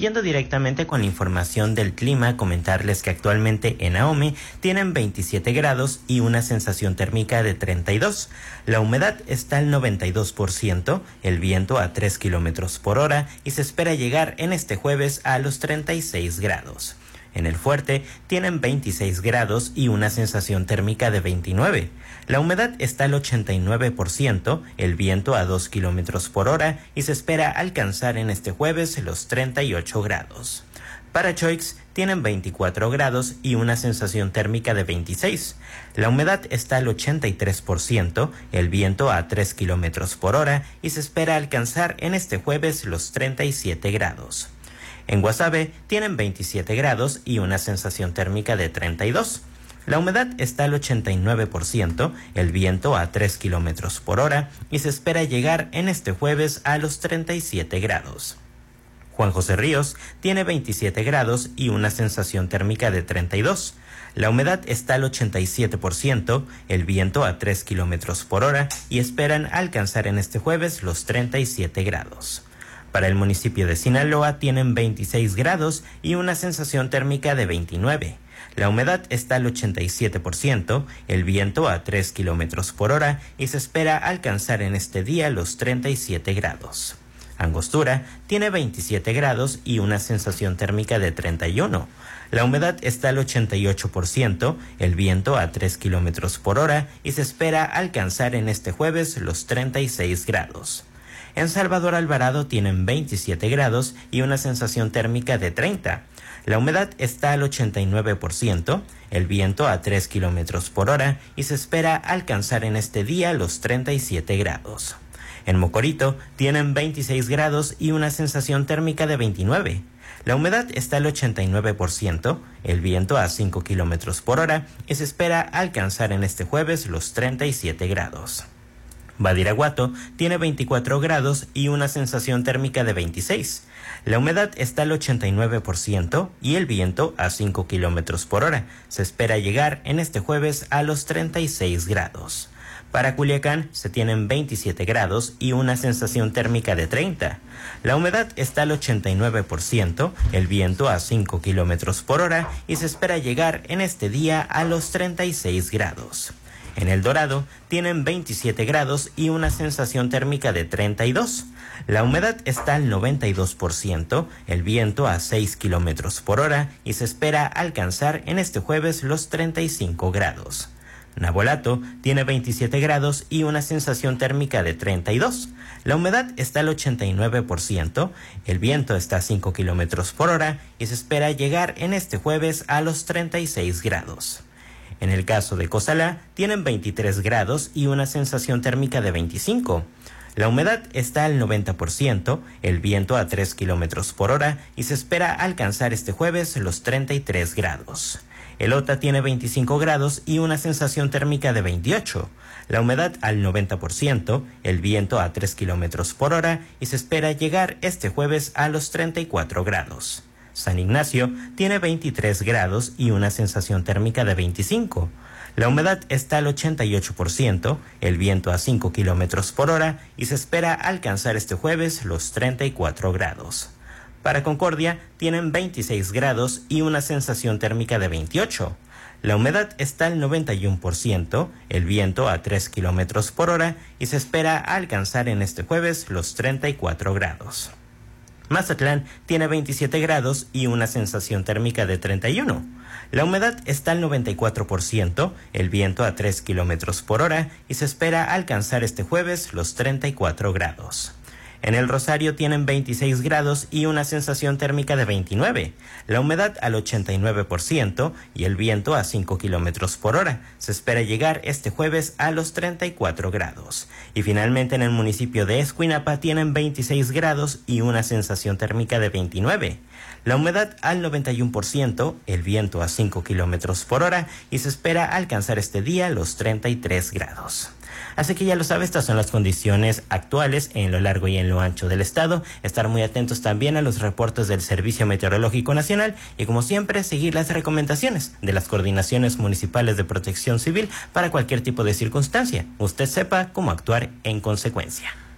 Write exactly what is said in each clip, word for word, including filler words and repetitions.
yendo directamente con la información del clima, comentarles que actualmente en Ahome tienen veintisiete grados y una sensación térmica de treinta y dos. La humedad está al noventa y dos por ciento, el viento a tres kilómetros por hora y se espera llegar en este jueves a los treinta y seis grados. En el Fuerte tienen veintiséis grados y una sensación térmica de veintinueve. La humedad está al ochenta y nueve por ciento, el viento a dos kilómetros por hora y se espera alcanzar en este jueves los treinta y ocho grados. Para Choix tienen veinticuatro grados y una sensación térmica de veintiséis. La humedad está al ochenta y tres por ciento, el viento a tres kilómetros por hora y se espera alcanzar en este jueves los treinta y siete grados. En Guasave tienen veintisiete grados y una sensación térmica de treinta y dos. La humedad está al ochenta y nueve por ciento, el viento a tres kilómetros por hora y se espera llegar en este jueves a los treinta y siete grados. Juan José Ríos tiene veintisiete grados y una sensación térmica de treinta y dos. La humedad está al ochenta y siete por ciento, el viento a tres kilómetros por hora y esperan alcanzar en este jueves los treinta y siete grados. Para el municipio de Sinaloa tienen veintiséis grados y una sensación térmica de veintinueve. La humedad está al ochenta y siete por ciento, el viento a tres kilómetros por hora y se espera alcanzar en este día los treinta y siete grados. Angostura tiene veintisiete grados y una sensación térmica de treinta y uno. La humedad está al ochenta y ocho por ciento, el viento a tres kilómetros por hora y se espera alcanzar en este jueves los treinta y seis grados. En Salvador Alvarado tienen veintisiete grados y una sensación térmica de treinta. La humedad está al ochenta y nueve por ciento, el viento a tres kilómetros por hora y se espera alcanzar en este día los treinta y siete grados. En Mocorito tienen veintiséis grados y una sensación térmica de veintinueve. La humedad está al ochenta y nueve por ciento, el viento a cinco kilómetros por hora y se espera alcanzar en este jueves los treinta y siete grados. Badiraguato tiene veinticuatro grados y una sensación térmica de veintiséis. La humedad está al ochenta y nueve por ciento y el viento a cinco kilómetros por hora. Se espera llegar en este jueves a los treinta y seis grados. Para Culiacán se tienen veintisiete grados y una sensación térmica de treinta. La humedad está al ochenta y nueve por ciento, el viento a cinco kilómetros por hora y se espera llegar en este día a los treinta y seis grados. En El Dorado tienen veintisiete grados y una sensación térmica de treinta y dos. La humedad está al noventa y dos por ciento, el viento a seis kilómetros por hora y se espera alcanzar en este jueves los treinta y cinco grados. Navolato tiene veintisiete grados y una sensación térmica de treinta y dos. La humedad está al ochenta y nueve por ciento, el viento está a cinco kilómetros por hora y se espera llegar en este jueves a los treinta y seis grados. En el caso de Cozalá, tienen veintitrés grados y una sensación térmica de veinticinco. La humedad está al noventa por ciento, el viento a tres kilómetros por hora y se espera alcanzar este jueves los treinta y tres grados. Elota tiene veinticinco grados y una sensación térmica de veintiocho. La humedad al noventa por ciento, el viento a tres kilómetros por hora y se espera llegar este jueves a los treinta y cuatro grados. San Ignacio tiene veintitrés grados y una sensación térmica de veinticinco. La humedad está al ochenta y ocho por ciento, el viento a cinco kilómetros por hora y se espera alcanzar este jueves los treinta y cuatro grados. Para Concordia tienen veintiséis grados y una sensación térmica de veintiocho. La humedad está al noventa y uno por ciento, el viento a tres kilómetros por hora y se espera alcanzar en este jueves los treinta y cuatro grados. Mazatlán tiene veintisiete grados y una sensación térmica de treinta y uno. La humedad está al noventa y cuatro por ciento, el viento a tres kilómetros por hora y se espera alcanzar este jueves los treinta y cuatro grados. En El Rosario tienen veintiséis grados y una sensación térmica de veintinueve. La humedad al ochenta y nueve por ciento y el viento a cinco kilómetros por hora. Se espera llegar este jueves a los treinta y cuatro grados. Y finalmente en el municipio de Escuinapa tienen veintiséis grados y una sensación térmica de veintinueve. La humedad al noventa y uno por ciento, el viento a cinco kilómetros por hora y se espera alcanzar este día los treinta y tres grados. Así que ya lo sabe, estas son las condiciones actuales en lo largo y en lo ancho del estado. Estar muy atentos también a los reportes del Servicio Meteorológico Nacional y, como siempre, seguir las recomendaciones de las coordinaciones municipales de protección civil para cualquier tipo de circunstancia. Usted sepa cómo actuar en consecuencia.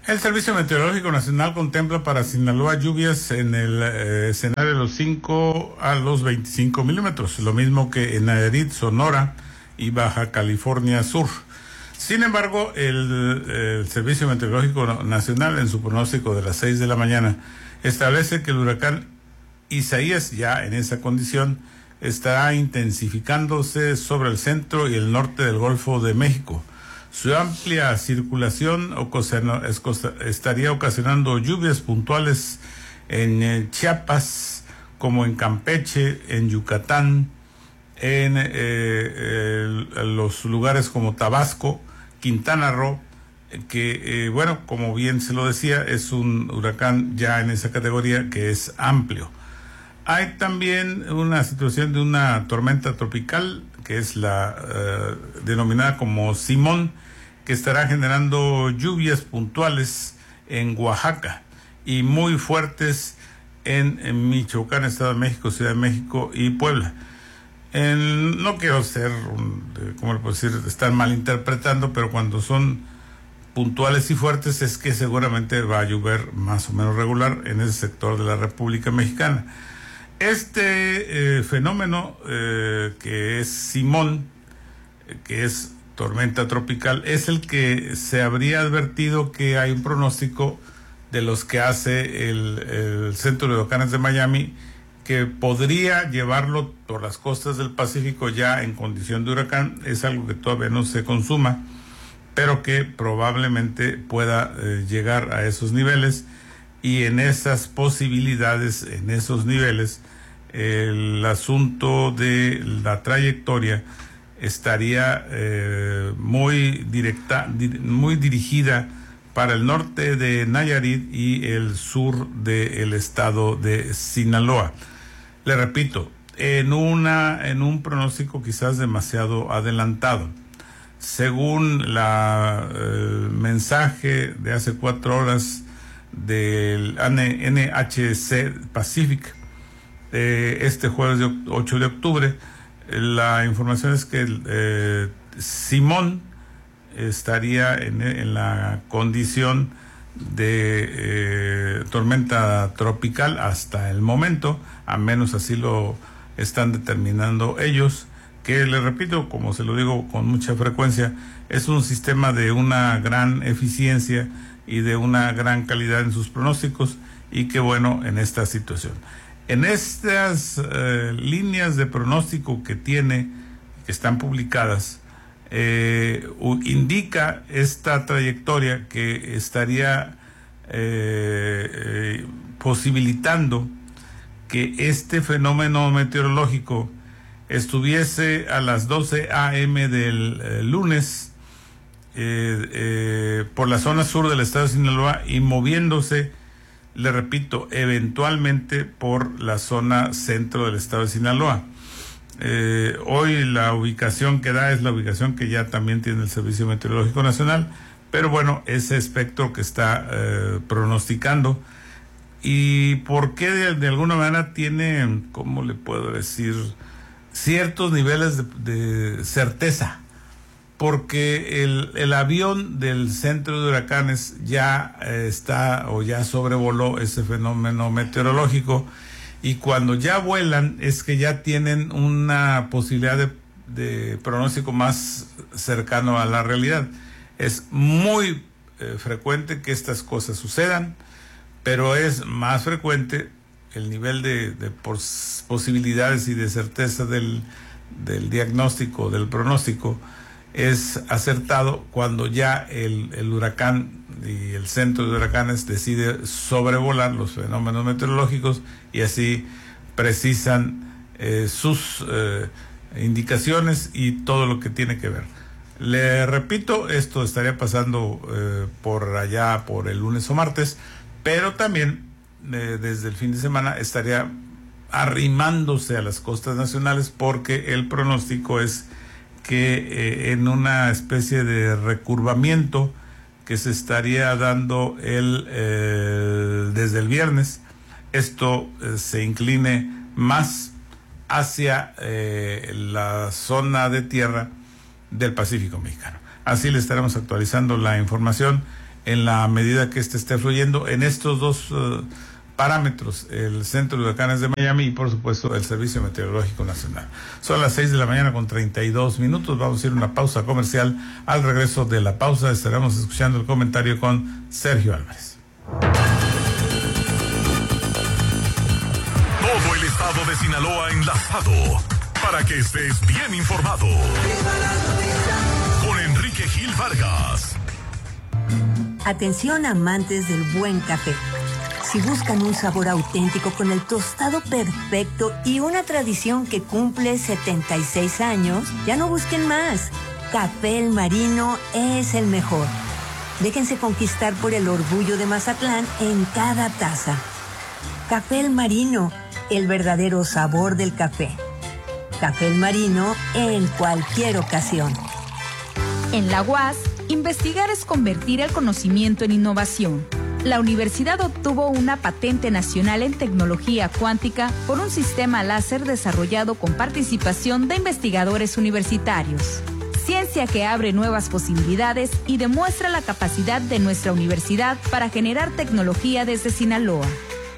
El Servicio Meteorológico Nacional contempla para Sinaloa lluvias en el eh, escenario de los cinco a los veinticinco milímetros, lo mismo que en Nayarit, Sonora y Baja California Sur. Sin embargo, el, el Servicio Meteorológico Nacional, en su pronóstico de las seis de la mañana, establece que el huracán Isaías, ya en esa condición, estará intensificándose sobre el centro y el norte del Golfo de México. Su amplia circulación estaría ocasionando lluvias puntuales en Chiapas, como en Campeche, en Yucatán, en eh, eh, los lugares como Tabasco, Quintana Roo, que, eh, bueno, como bien se lo decía, es un huracán ya en esa categoría que es amplio. Hay también una situación de una tormenta tropical, que es la eh, denominada como Simón, que estará generando lluvias puntuales en Oaxaca y muy fuertes en, en Michoacán, Estado de México, Ciudad de México y Puebla. En, no quiero ser, ¿cómo le puedo decir?, estar malinterpretando, pero cuando son puntuales y fuertes es que seguramente va a llover más o menos regular en ese sector de la República Mexicana. Este eh, fenómeno eh, que es Simón, eh, que es tormenta tropical, es el que se habría advertido que hay un pronóstico de los que hace el, el Centro de Huracanes de Miami, que podría llevarlo por las costas del Pacífico ya en condición de huracán. Es algo que todavía no se consuma, pero que probablemente pueda eh, llegar a esos niveles, y en esas posibilidades, en esos niveles, el asunto de la trayectoria estaría eh, muy directa, dir, muy dirigida para el norte de Nayarit y el sur del estado de Sinaloa. Le repito, en una en un pronóstico quizás demasiado adelantado. Según la eh, mensaje de hace cuatro horas del N H C Pacific, eh, este jueves de ocho de octubre, la información es que eh, Simón estaría en, en la condición de eh, tormenta tropical hasta el momento, a menos así lo están determinando ellos, que, les repito, como se lo digo con mucha frecuencia, es un sistema de una gran eficiencia y de una gran calidad en sus pronósticos, y que bueno, en esta situación. En estas eh, líneas de pronóstico que tiene, que están publicadas, eh, indica esta trayectoria que estaría eh, eh, posibilitando que este fenómeno meteorológico estuviese a las doce a eme del eh, lunes eh, eh, por la zona sur del estado de Sinaloa y moviéndose, le repito, eventualmente por la zona centro del estado de Sinaloa. Eh, hoy la ubicación que da es la ubicación que ya también tiene el Servicio Meteorológico Nacional, pero bueno, ese espectro que está eh, pronosticando. ¿Y por qué de, de alguna manera tiene, cómo le puedo decir, ciertos niveles de, de certeza? Porque el, el avión del centro de huracanes ya eh, está o ya sobrevoló ese fenómeno meteorológico, y cuando ya vuelan es que ya tienen una posibilidad de, de pronóstico más cercano a la realidad. Es muy eh, frecuente que estas cosas sucedan, pero es más frecuente el nivel de, de pos, posibilidades y de certeza del, del diagnóstico, del pronóstico, es acertado cuando ya el, el huracán y el centro de huracanes decide sobrevolar los fenómenos meteorológicos, y así precisan eh, sus eh, indicaciones y todo lo que tiene que ver. Le repito, esto estaría pasando eh, por allá por el lunes o martes, pero también eh, desde el fin de semana estaría arrimándose a las costas nacionales, porque el pronóstico es que eh, en una especie de recurvamiento que se estaría dando el eh, desde el viernes, esto eh, se incline más hacia eh, la zona de tierra del Pacífico mexicano. Así le estaremos actualizando la información en la medida que este esté fluyendo en estos dos uh, parámetros, el Centro de Huracanes de Miami y por supuesto el Servicio Meteorológico Nacional. Son las seis de la mañana con treinta y dos minutos, vamos a ir a una pausa comercial. Al regreso de la pausa estaremos escuchando el comentario con Sergio Álvarez. Todo el estado de Sinaloa enlazado para que estés bien informado. Con Enrique Gil Vargas. Atención amantes del buen café. Si buscan un sabor auténtico con el tostado perfecto y una tradición que cumple setenta y seis años, ya no busquen más. Café El Marino es el mejor. Déjense conquistar por el orgullo de Mazatlán en cada taza. Café El Marino, el verdadero sabor del café. Café El Marino en cualquier ocasión. En la U A S, investigar es convertir el conocimiento en innovación. La universidad obtuvo una patente nacional en tecnología cuántica por un sistema láser desarrollado con participación de investigadores universitarios. Ciencia que abre nuevas posibilidades y demuestra la capacidad de nuestra universidad para generar tecnología desde Sinaloa.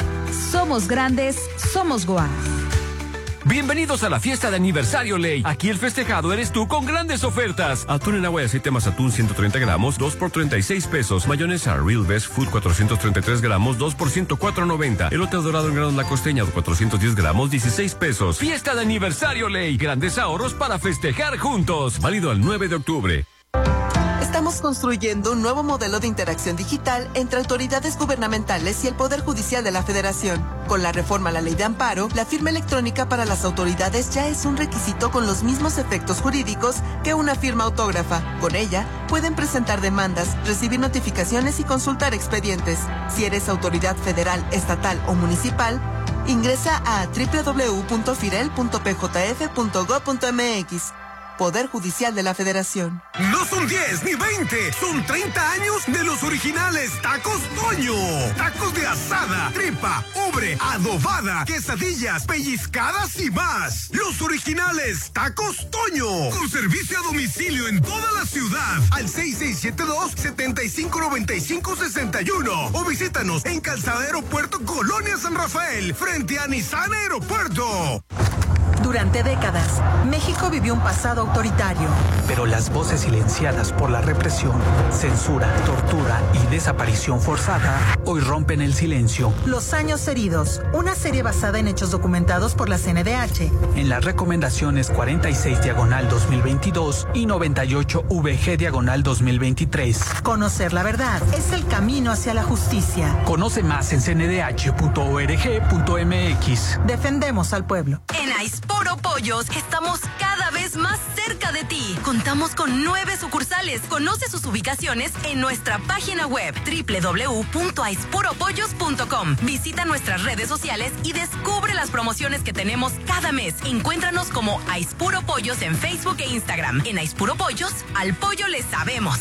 Somos grandes, somos G O A S. Bienvenidos a la fiesta de aniversario Ley. Aquí el festejado eres tú con grandes ofertas. Atún en agua y aceite Mazatún ciento treinta gramos, dos por treinta y seis pesos. Mayonesa Real Best Food cuatrocientos treinta y tres gramos, dos por ciento cuatro noventa. Elote dorado en granos La Costeña cuatrocientos diez gramos, dieciséis pesos. Fiesta de aniversario Ley. Grandes ahorros para festejar juntos. Válido al nueve de octubre. Estamos construyendo un nuevo modelo de interacción digital entre autoridades gubernamentales y el Poder Judicial de la Federación. Con la reforma a la Ley de Amparo, la firma electrónica para las autoridades ya es un requisito con los mismos efectos jurídicos que una firma autógrafa. Con ella, pueden presentar demandas, recibir notificaciones y consultar expedientes. Si eres autoridad federal, estatal o municipal, ingresa a doble u doble u doble u punto firel punto p j f punto gob punto m x. Poder Judicial de la Federación. No son diez ni veinte, son treinta años de los originales Tacos Toño. Tacos de asada, tripa, ubre, adobada, quesadillas, pellizcadas y más. Los originales Tacos Toño. Con servicio a domicilio en toda la ciudad. Al seis seis siete dos, siete cinco nueve cinco seis uno. O visítanos en Calzada Aeropuerto, Colonia San Rafael, frente a Nissan Aeropuerto. Durante décadas, México vivió un pasado autoritario. Pero las voces silenciadas por la represión, censura, tortura y desaparición forzada hoy rompen el silencio. Los años heridos, una serie basada en hechos documentados por la C N D H. En las recomendaciones cuarenta y seis diagonal dos mil veintidós y noventa y ocho V G diagonal dos mil veintitrés. Conocer la verdad es el camino hacia la justicia. Conoce más en c n d h punto org punto m x. Defendemos al pueblo. En Aispuro Pollos estamos cada vez más cerca de ti. Contamos con nueve sucursales. Conoce sus ubicaciones en nuestra página web doble u doble u doble u punto aispuro pollos punto com. Visita nuestras redes sociales y descubre las promociones que tenemos cada mes. Encuéntranos como Aispuro Pollos en Facebook e Instagram. En Aispuro Pollos, al pollo le sabemos.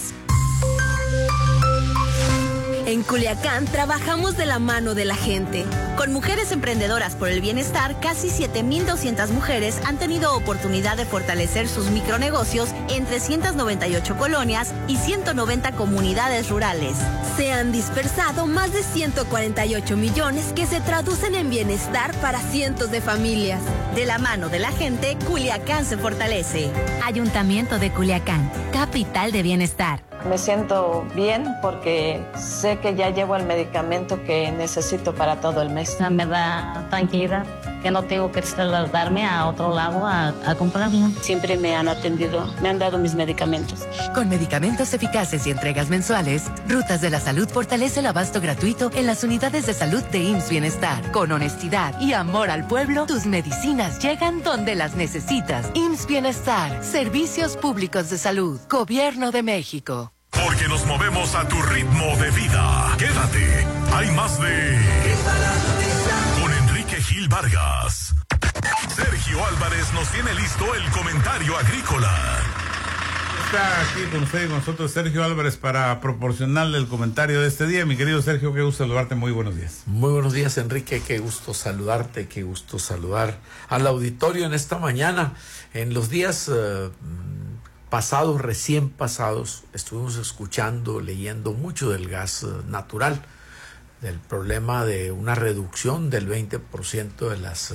En Culiacán trabajamos de la mano de la gente. Con Mujeres Emprendedoras por el Bienestar, casi siete mil doscientas mujeres han tenido oportunidad de fortalecer sus micronegocios en trescientas noventa y ocho colonias y ciento noventa comunidades rurales. Se han dispersado más de ciento cuarenta y ocho millones que se traducen en bienestar para cientos de familias. De la mano de la gente, Culiacán se fortalece. Ayuntamiento de Culiacán, capital de bienestar. Me siento bien porque sé que ya llevo el medicamento que necesito para todo el mes. Me da tranquilidad que no tengo que trasladarme a otro lado a, a comprarlo. Siempre me han atendido, me han dado mis medicamentos. Con medicamentos eficaces y entregas mensuales, Rutas de la Salud fortalece el abasto gratuito en las unidades de salud de I M S S Bienestar. Con honestidad y amor al pueblo, tus medicinas llegan donde las necesitas. I M S S Bienestar, Servicios Públicos de Salud, Gobierno de México. Porque nos movemos a tu ritmo de vida. Quédate, hay más de... Con Enrique Gil Vargas. Sergio Álvarez nos tiene listo el comentario agrícola. Está aquí con usted y con nosotros Sergio Álvarez para proporcionarle el comentario de este día. Mi querido Sergio, qué gusto saludarte, muy buenos días. Muy buenos días, Enrique, qué gusto saludarte, qué gusto saludar al auditorio en esta mañana. En los días... Uh, pasados, recién pasados, estuvimos escuchando, leyendo mucho del gas natural, del problema de una reducción del veinte por ciento de las